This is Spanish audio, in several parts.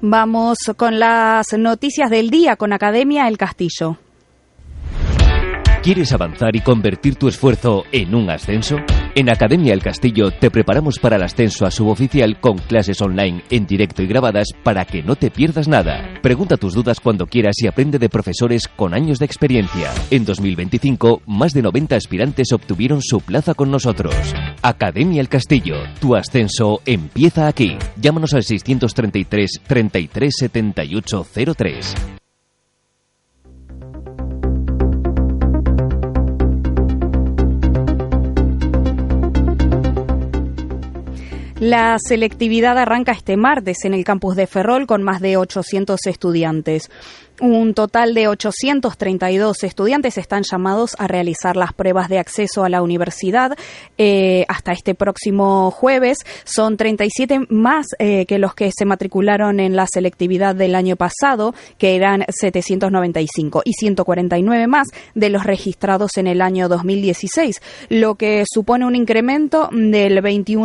Vamos con las noticias del día con Academia El Castillo. ¿Quieres avanzar y convertir tu esfuerzo en un ascenso? En Academia El Castillo te preparamos para el ascenso a suboficial con clases online en directo y grabadas para que no te pierdas nada. Pregunta tus dudas cuando quieras y aprende de profesores con años de experiencia. En 2025, más de 90 aspirantes obtuvieron su plaza con nosotros. Academia El Castillo, tu ascenso empieza aquí. Llámanos al 633 33 78 03. La selectividad arranca este martes en el campus de Ferrol con más de 800 estudiantes. Un total de 832 estudiantes están llamados a realizar las pruebas de acceso a la universidad hasta este próximo jueves. Son 37 más que los que se matricularon en la selectividad del año pasado, que eran 795, y 149 más de los registrados en el año 2016, lo que supone un incremento del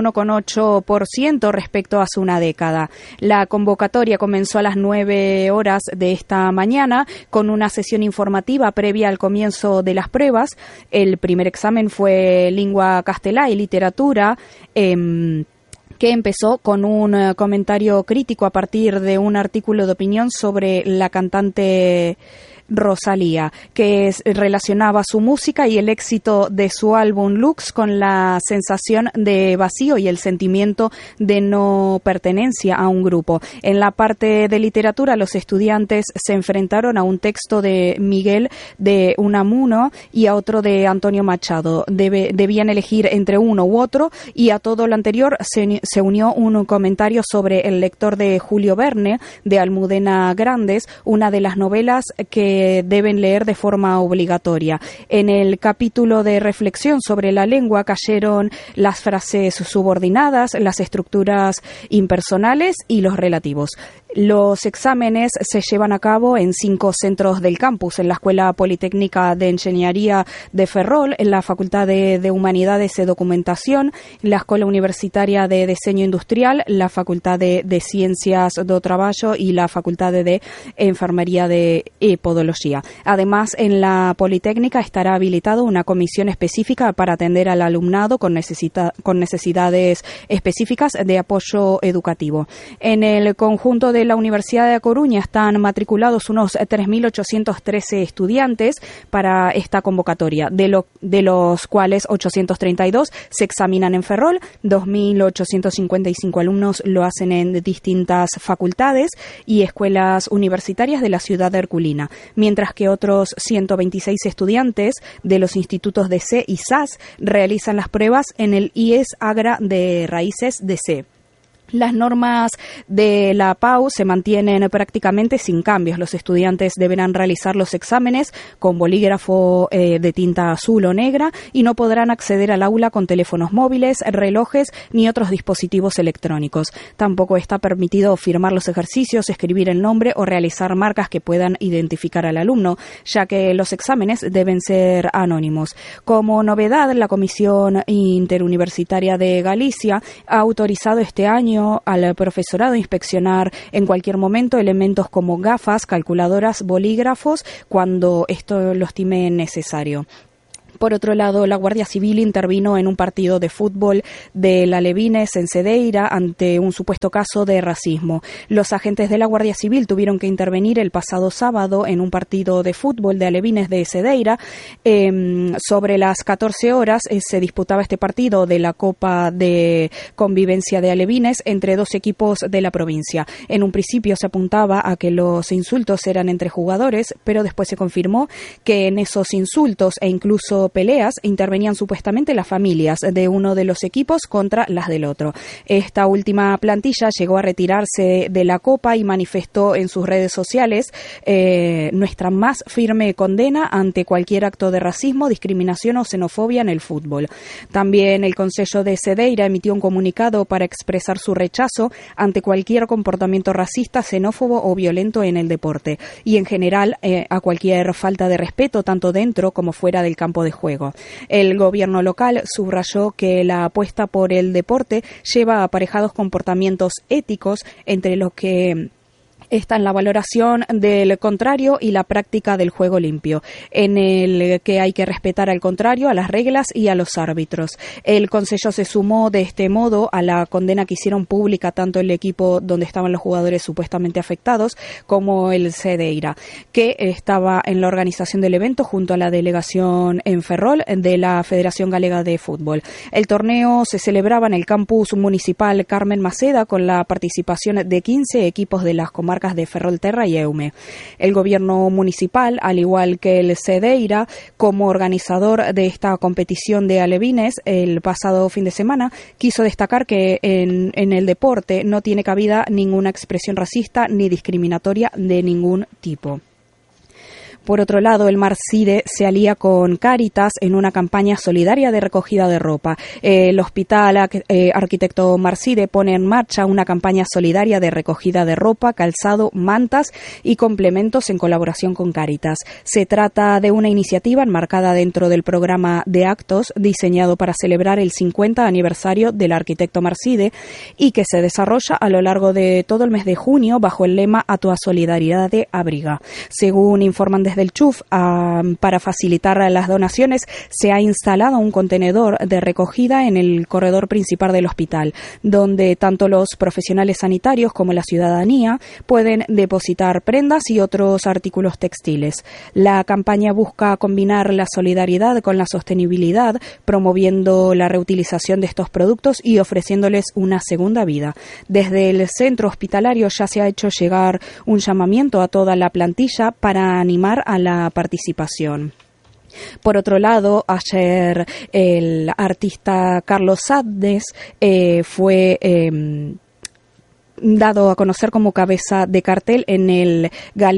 21,8% respecto a hace una década. La convocatoria comenzó a las 9 horas de esta mañana con una sesión informativa previa al comienzo de las pruebas. El primer examen fue lengua castellá y literatura, que empezó con un comentario crítico a partir de un artículo de opinión sobre la cantante Rosalía, que relacionaba su música y el éxito de su álbum Lux con la sensación de vacío y el sentimiento de no pertenencia a un grupo. En la parte de literatura, los estudiantes se enfrentaron a un texto de Miguel de Unamuno y a otro de Antonio Machado. Debían elegir entre uno u otro, y a todo lo anterior se unió un comentario sobre El lector de Julio Verne, de Almudena Grandes, una de las novelas que deben leer de forma obligatoria. En el capítulo de reflexión sobre la lengua cayeron las frases subordinadas, las estructuras impersonales y los relativos. Los exámenes se llevan a cabo en 5 centros del campus: en la Escuela Politécnica de Ingeniería de Ferrol, en la Facultad de Humanidades y Documentación, la Escuela Universitaria de Diseño Industrial, la Facultad de Ciencias do Traballo y la Facultad de Enfermería de Podología. Además, en la Politécnica estará habilitada una comisión específica para atender al alumnado con necesidades específicas de apoyo educativo. En el conjunto de la Universidad de A Coruña están matriculados unos 3.813 estudiantes para esta convocatoria, de los cuales 832 se examinan en Ferrol, 2.855 alumnos lo hacen en distintas facultades y escuelas universitarias de la ciudad de Herculina, mientras que otros 126 estudiantes de los institutos de C y SAS realizan las pruebas en el IES Agra de Raíces de C. Las normas de la PAU se mantienen prácticamente sin cambios. Los estudiantes deberán realizar los exámenes con bolígrafo de tinta azul o negra y no podrán acceder al aula con teléfonos móviles, relojes ni otros dispositivos electrónicos. Tampoco está permitido firmar los ejercicios, escribir el nombre o realizar marcas que puedan identificar al alumno, ya que los exámenes deben ser anónimos. Como novedad, la Comisión Interuniversitaria de Galicia ha autorizado este año al profesorado inspeccionar en cualquier momento elementos como gafas, calculadoras, bolígrafos, cuando esto lo estime necesario. Por otro lado, la Guardia Civil intervino en un partido de fútbol del Alevines en Cedeira ante un supuesto caso de racismo. Los agentes de la Guardia Civil tuvieron que intervenir el pasado sábado en un partido de fútbol de Alevines de Cedeira. Sobre las 14 horas se disputaba este partido de la Copa de Convivencia de Alevines entre dos equipos de la provincia. En un principio se apuntaba a que los insultos eran entre jugadores, pero después se confirmó que en esos insultos e incluso peleas intervenían supuestamente las familias de uno de los equipos contra las del otro. Esta última plantilla llegó a retirarse de la Copa y manifestó en sus redes sociales nuestra más firme condena ante cualquier acto de racismo, discriminación o xenofobia en el fútbol. También el Concello de Cedeira emitió un comunicado para expresar su rechazo ante cualquier comportamiento racista, xenófobo o violento en el deporte y en general a cualquier falta de respeto tanto dentro como fuera del campo de juego. El gobierno local subrayó que la apuesta por el deporte lleva aparejados comportamientos éticos entre los que está en la valoración del contrario y la práctica del juego limpio, en el que hay que respetar al contrario, a las reglas y a los árbitros. El Consello se sumó de este modo a la condena que hicieron pública tanto el equipo donde estaban los jugadores supuestamente afectados como el Cedeira, que estaba en la organización del evento junto a la delegación en Ferrol de la Federación Galega de Fútbol. El torneo se celebraba en el campus municipal Carmen Maceda con la participación de 15 equipos de las comarcas de Ferrolterra y Eume. El gobierno municipal, al igual que el Cedeira, como organizador de esta competición de alevines el pasado fin de semana, quiso destacar que en el deporte no tiene cabida ninguna expresión racista ni discriminatoria de ningún tipo. Por otro lado, el Marcide se alía con Cáritas en una campaña solidaria de recogida de ropa. El Hospital Arquitecto Marcide pone en marcha una campaña solidaria de recogida de ropa, calzado, mantas y complementos en colaboración con Cáritas. Se trata de una iniciativa enmarcada dentro del programa de actos diseñado para celebrar el 50 aniversario del Arquitecto Marcide y que se desarrolla a lo largo de todo el mes de junio bajo el lema A tua solidaridade abriga. Según informan desde el CHUF, para facilitar las donaciones se ha instalado un contenedor de recogida en el corredor principal del hospital, donde tanto los profesionales sanitarios como la ciudadanía pueden depositar prendas y otros artículos textiles. La campaña busca combinar la solidaridad con la sostenibilidad, promoviendo la reutilización de estos productos y ofreciéndoles una segunda vida. Desde el centro hospitalario ya se ha hecho llegar un llamamiento a toda la plantilla para animar a la participación. Por otro lado, ayer el artista Carlos Sadness fue dado a conocer como cabeza de cartel en el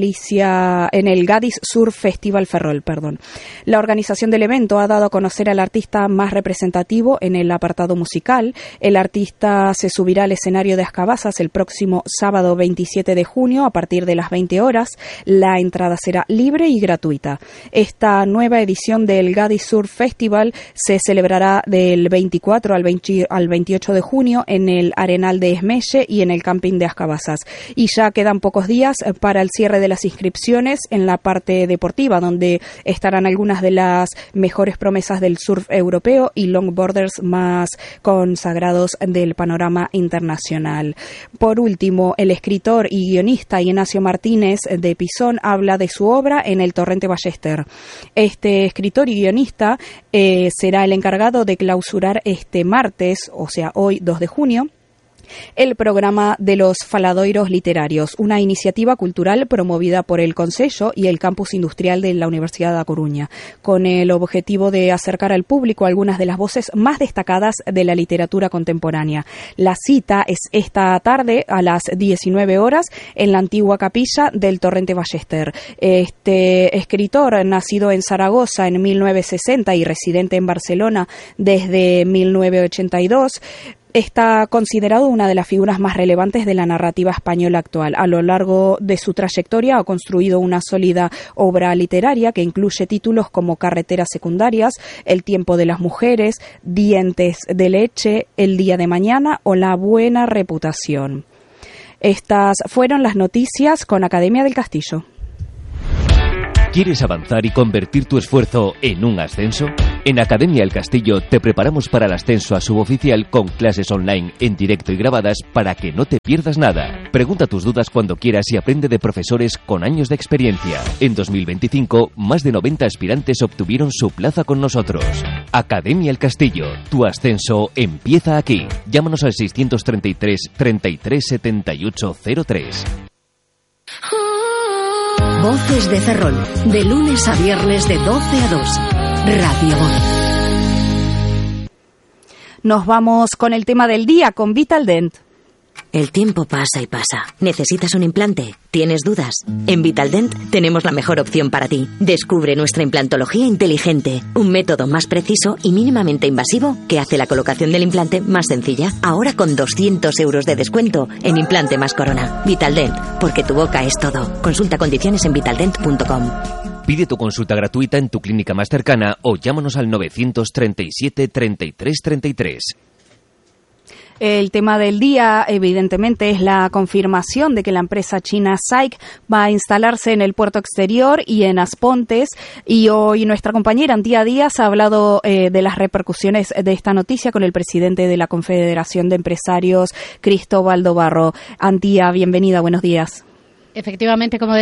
Gadis Sur Festival Ferrol, La organización del evento ha dado a conocer al artista más representativo en el apartado musical. El artista se subirá al escenario de Ascabasas el próximo sábado 27 de junio a partir de las 20 horas. La entrada será libre y gratuita. Esta nueva edición del Gadis Sur Festival se celebrará del 24 al 28 de junio en el Arenal de Esmelle y en el camping de Ascabasas. Y ya quedan pocos días para el cierre de las inscripciones en la parte deportiva, donde estarán algunas de las mejores promesas del surf europeo y longboarders más consagrados del panorama internacional. Por último, el escritor y guionista Ignacio Martínez de Pisón habla de su obra en el Torrente Ballester. Este escritor y guionista será el encargado de clausurar este martes, o sea, hoy 2 de junio, el programa de los Faladoiros Literarios, una iniciativa cultural promovida por el Consello y el Campus Industrial de la Universidad da Coruña, con el objetivo de acercar al público algunas de las voces más destacadas de la literatura contemporánea. La cita es esta tarde a las 19 horas en la antigua capilla del Torrente Ballester. Este escritor, nacido en Zaragoza en 1960 y residente en Barcelona desde 1982, está considerado una de las figuras más relevantes de la narrativa española actual. A lo largo de su trayectoria ha construido una sólida obra literaria que incluye títulos como Carreteras secundarias, El tiempo de las mujeres, Dientes de leche, El día de mañana o La buena reputación. Estas fueron las noticias con Academia del Castillo. ¿Quieres avanzar y convertir tu esfuerzo en un ascenso? En Academia El Castillo te preparamos para el ascenso a suboficial con clases online en directo y grabadas para que no te pierdas nada. Pregunta tus dudas cuando quieras y aprende de profesores con años de experiencia. En 2025, más de 90 aspirantes obtuvieron su plaza con nosotros. Academia El Castillo, tu ascenso empieza aquí. Llámanos al 633 33 78 03. Voces de Ferrol, de lunes a viernes de 12 a 2. Radio On. Nos vamos con el tema del día, con Vitaldent. El tiempo pasa y pasa. ¿Necesitas un implante? ¿Tienes dudas? En Vitaldent tenemos la mejor opción para ti. Descubre nuestra implantología inteligente, un método más preciso y mínimamente invasivo que hace la colocación del implante más sencilla. Ahora con 200 euros de descuento en implante más corona. Vitaldent, porque tu boca es todo. Consulta condiciones en vitaldent.com. Pide tu consulta gratuita en tu clínica más cercana o llámanos al 937 33 33. El tema del día, evidentemente, es la confirmación de que la empresa china SAIC va a instalarse en el puerto exterior y en Aspontes. Y hoy nuestra compañera Antía Díaz ha hablado de las repercusiones de esta noticia con el presidente de la Confederación de Empresarios, Cristóbal Dobarro. Antía, bienvenida, buenos días. Efectivamente, como